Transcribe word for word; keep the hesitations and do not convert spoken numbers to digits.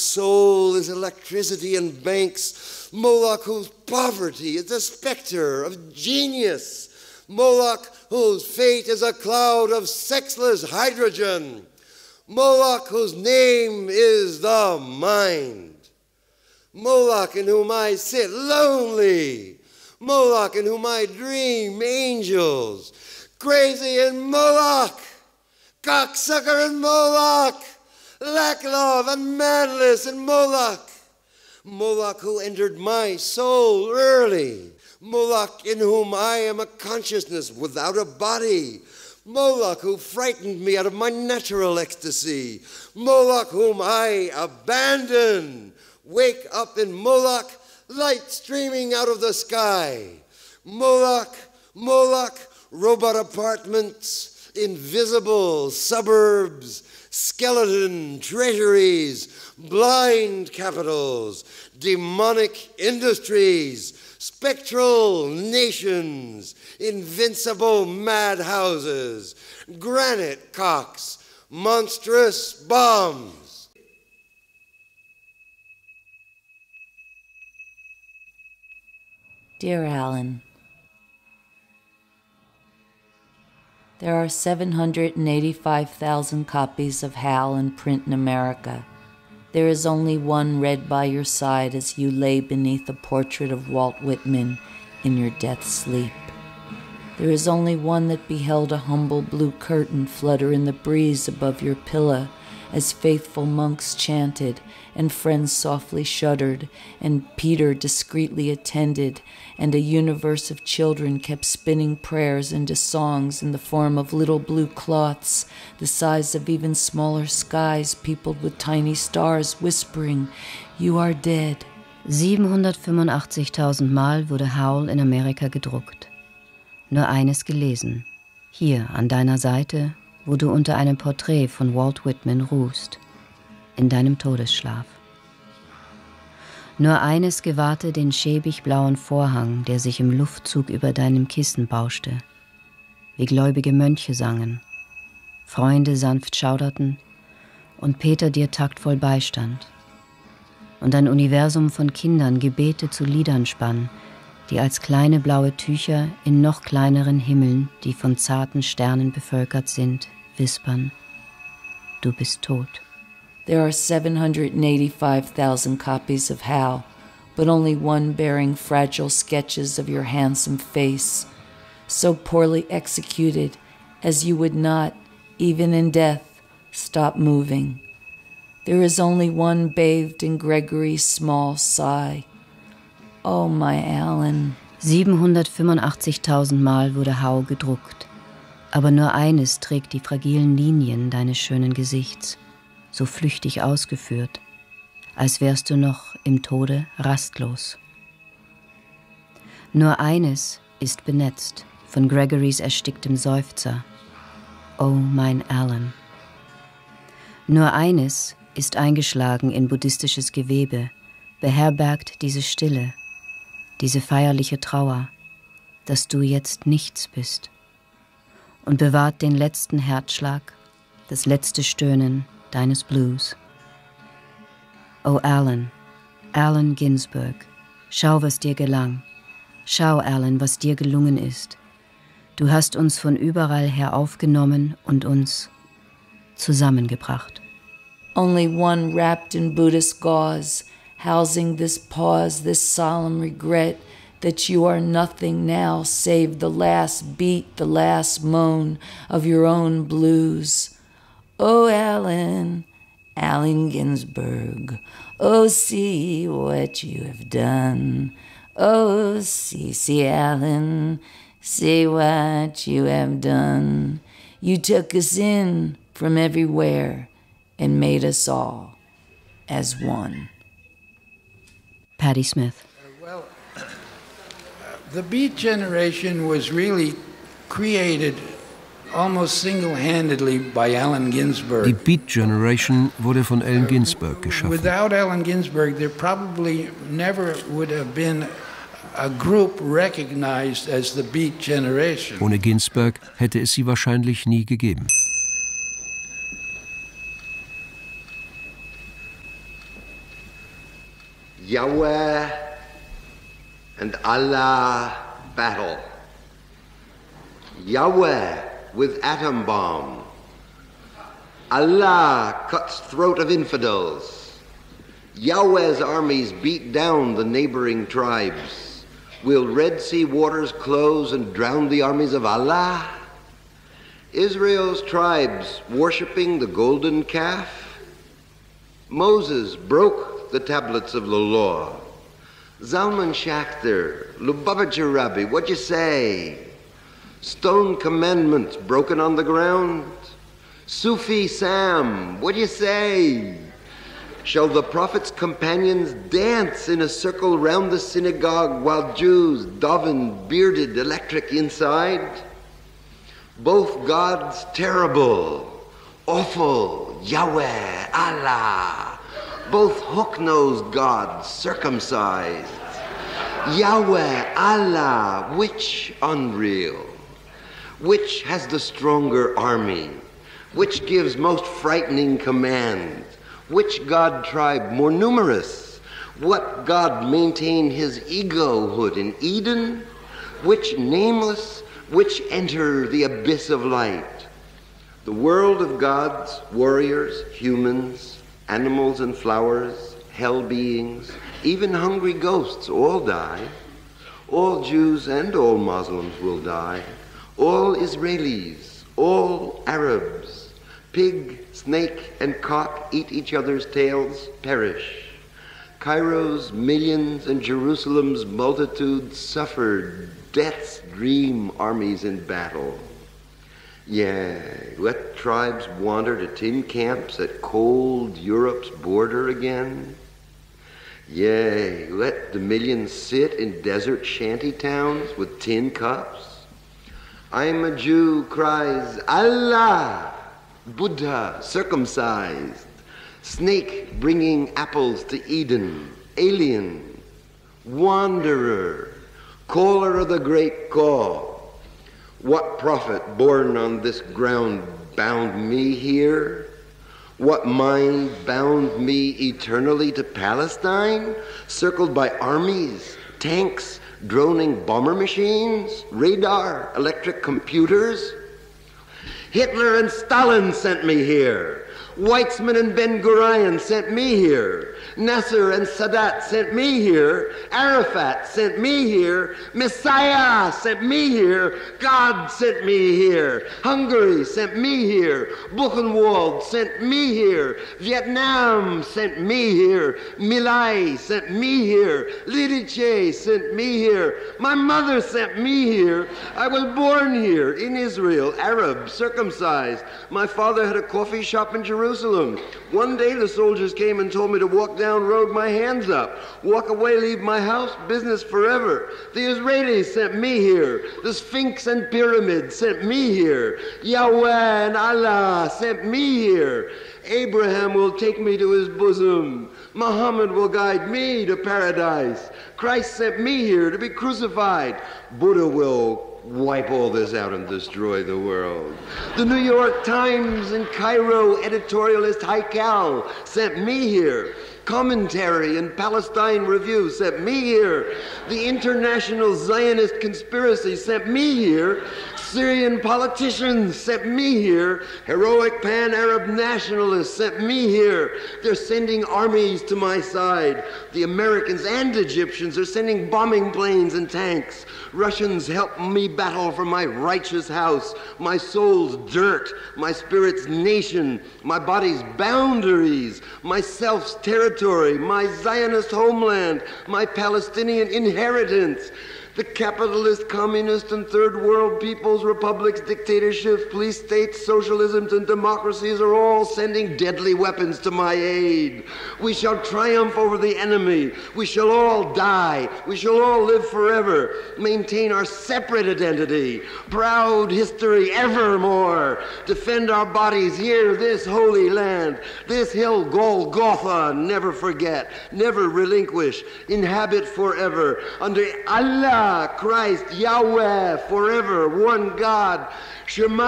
soul is electricity and banks, Moloch whose poverty is the specter of genius, Moloch whose fate is a cloud of sexless hydrogen, Moloch whose name is the mind, Moloch in whom I sit lonely, Moloch in whom I dream angels, crazy in Moloch, cocksucker in Moloch, lack love and manless in Moloch, Moloch who entered my soul early, Moloch in whom I am a consciousness without a body, Moloch who frightened me out of my natural ecstasy, Moloch whom I abandon, wake up in Moloch, light streaming out of the sky, Moloch, Moloch, robot apartments, invisible suburbs, skeleton treasuries, blind capitals, demonic industries, spectral nations, invincible madhouses, granite cocks, monstrous bombs. Dear Alan, there are seven hundred eighty-five thousand copies of Hal in print in America. There is only one read by your side as you lay beneath a portrait of Walt Whitman in your death sleep. There is only one that beheld a humble blue curtain flutter in the breeze above your pillow as faithful monks chanted, and friends softly shuddered, and Peter discreetly attended, and a universe of children kept spinning prayers into songs in the form of little blue cloths, the size of even smaller skies peopled with tiny stars, whispering, "You are dead." siebenhundertfünfundachtzigtausend Mal wurde Howl in Amerika gedruckt. Nur eines gelesen. Hier an deiner Seite, wo du unter einem Porträt von Walt Whitman ruhst, in deinem Todesschlaf. Nur eines gewahrte den schäbig blauen Vorhang, der sich im Luftzug über deinem Kissen bauschte, wie gläubige Mönche sangen, Freunde sanft schauderten und Peter dir taktvoll beistand. Und ein Universum von Kindern Gebete zu Liedern spann, die als kleine blaue Tücher in noch kleineren Himmeln, die von zarten Sternen bevölkert sind, wispern, du bist tot. There are seven hundred eighty-five thousand copies of Hal, but only one bearing fragile sketches of your handsome face, so poorly executed as you would not, even in death, stop moving. There is only one bathed in Gregory's small sigh. Oh, my Alan. siebenhundertfünfundachtzigtausend Mal wurde Howl gedruckt, aber nur eines trägt die fragilen Linien deines schönen Gesichts, so flüchtig ausgeführt, als wärst du noch im Tode rastlos. Nur eines ist benetzt von Gregorys ersticktem Seufzer. Oh, mein Alan. Nur eines ist eingeschlagen in buddhistisches Gewebe, beherbergt diese Stille, diese feierliche Trauer, dass du jetzt nichts bist, und bewahrt den letzten Herzschlag, das letzte Stöhnen deines Blues. Oh Alan, Allen Ginsberg, schau, was dir gelang. Schau, Alan, was dir gelungen ist. Du hast uns von überall her aufgenommen und uns zusammengebracht. Only one wrapped in Buddhist gauze, housing this pause, this solemn regret that you are nothing now save the last beat, the last moan of your own blues. Oh, Alan, Allen Ginsberg, oh, see what you have done. Oh, see, see, Alan, see what you have done. You took us in from everywhere and made us all as one. Patti Smith. Uh, well, uh, the Beat Generation was really created almost single-handedly by Allen Ginsberg. Die Beat Generation wurde von Allen Ginsberg geschaffen. Without Allen Ginsberg, there probably never would have been a group recognized as the Beat Generation. Ohne Ginsberg hätte es sie wahrscheinlich nie gegeben. Yahweh and Allah battle. Yahweh with atom bomb. Allah cuts throat of infidels. Yahweh's armies beat down the neighboring tribes. Will Red Sea waters close and drown the armies of Allah? Israel's tribes worshiping the golden calf? Moses broke the tablets of the law. Zalman Schachter, Lubavitcher Rabbi, what'd you say? Stone commandments broken on the ground? Sufi Sam, what'd you say? Shall the prophet's companions dance in a circle round the synagogue while Jews daven bearded electric inside? Both gods terrible, awful, Yahweh, Allah. Both hook-nosed gods circumcised. Yahweh, Allah, which unreal? Which has the stronger army? Which gives most frightening command? Which god tribe more numerous? What god maintained his egohood in Eden? Which nameless? Which enter the abyss of light? The world of gods, warriors, humans, animals and flowers, hell beings, even hungry ghosts all die. All Jews and all Muslims will die. All Israelis, all Arabs, pig, snake, and cock eat each other's tails, perish. Cairo's millions and Jerusalem's multitudes suffered death's dream armies in battle. Yeah, let tribes wander to tin camps at cold Europe's border again. Yea, let the millions sit in desert shanty towns with tin cups. I'm a Jew cries, Allah, Buddha circumcised, snake bringing apples to Eden, alien, wanderer, caller of the great call. What prophet born on this ground bound me here? What mind bound me eternally to Palestine, circled by armies, tanks, droning bomber machines, radar, electric computers? Hitler and Stalin sent me here. Weizmann and Ben Gurion sent me here. Nasser and Sadat sent me here. Arafat sent me here. Messiah sent me here. God sent me here. Hungary sent me here. Buchenwald sent me here. Vietnam sent me here. Milai sent me here. Lidice sent me here. My mother sent me here. I was born here in Israel, Arab, circumcised. My father had a coffee shop in Jerusalem. One day the soldiers came and told me to walk down road, my hands up, walk away, leave my house, business forever. The Israelis sent me here. The Sphinx and Pyramid sent me here. Yahweh and Allah sent me here. Abraham will take me to his bosom. Muhammad will guide me to paradise. Christ sent me here to be crucified. Buddha will wipe all this out and destroy the world. The New York Times and Cairo editorialist Haikal sent me here. Commentary and Palestine Review sent me here. The International Zionist Conspiracy sent me here. Syrian politicians sent me here. Heroic pan-Arab nationalists sent me here. They're sending armies to my side. The Americans and Egyptians are sending bombing planes and tanks. Russians help me battle for my righteous house, my soul's dirt, my spirit's nation, my body's boundaries, my self's territory, my Zionist homeland, my Palestinian inheritance. The capitalist, communist, and third world peoples, republics, dictatorships, police states, socialisms, and democracies are all sending deadly weapons to my aid. We shall triumph over the enemy. We shall all die. We shall all live forever. Maintain our separate identity. Proud history evermore. Defend our bodies here, this holy land. This hill Golgotha, never forget. Never relinquish. Inhabit forever. Under Allah, Christ, Yahweh, forever, one God. Shema